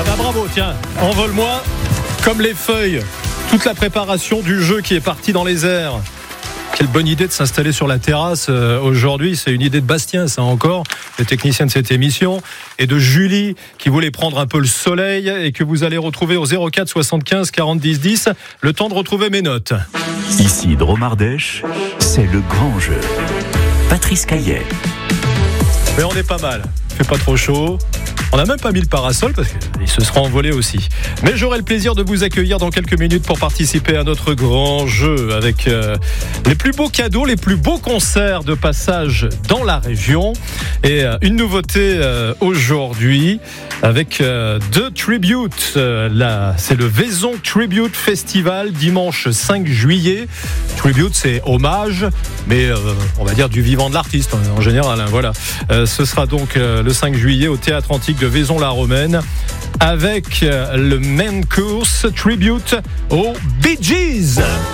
bah bravo, tiens, envole-moi comme les feuilles. Toute la préparation du jeu qui est partie dans les airs. Quelle bonne idée de s'installer sur la terrasse aujourd'hui. C'est une idée de Bastien, ça encore, le technicien de cette émission, et de Julie qui voulait prendre un peu le soleil et que vous allez retrouver au 04 75 40 10 10. Le temps de retrouver mes notes. Ici Dromardèche, c'est le grand jeu. Patrice Caillet. Mais on est pas mal. Il fait pas trop chaud. On n'a même pas mis le parasol parce qu'il se sera envolé aussi. Mais j'aurai le plaisir de vous accueillir dans quelques minutes pour participer à notre grand jeu avec les plus beaux cadeaux, les plus beaux concerts de passage dans la région. Et une nouveauté aujourd'hui avec deux tributes. Là, c'est le Vaison Tribute Festival dimanche 5 juillet. Tribute, c'est hommage, mais on va dire du vivant de l'artiste en général. Hein, voilà. Ce sera donc le 5 juillet au Théâtre Antique de Vaison-la-Romaine avec le Main Course Tribute aux Bee Gees.